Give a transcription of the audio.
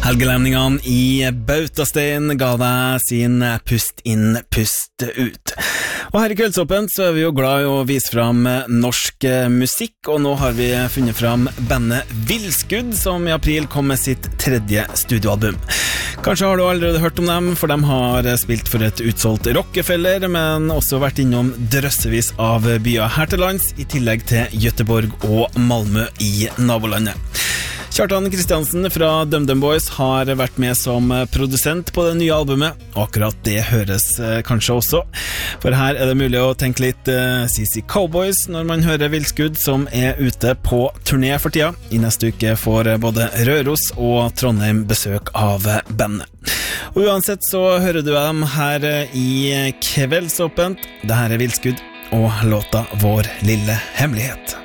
Helgelemningene i Bautastein ga deg sin pust inn, pust ut. Og her i Kveldsåpent så vi jo glad i å vise fram norsk musikk, og nå har vi funnet fram bandet Vilskudd, som i april kom med sitt 3. studioalbum. Kanskje har du allerede hørt om dem, for de har spilt for et utsolgt Rockefeller, men også vært innom drøssevis av byer her til lands, i tillegg til Göteborg og Malmö i nabolandet. Kjartan Kristiansen fra DumDum Boys har vært med som produsent på det nye albumet, og akkurat det høres kanskje også. For her er det mulig å tenke litt CC Cowboys når man hører Vilskudd, som er ute på turné for tida. I neste uke får både Røros og Trondheim besøk av bandet. Og uansett så hører du dem her i Kveldsåpent. Det her er Vilskudd og låta Vår lille hemmelighet.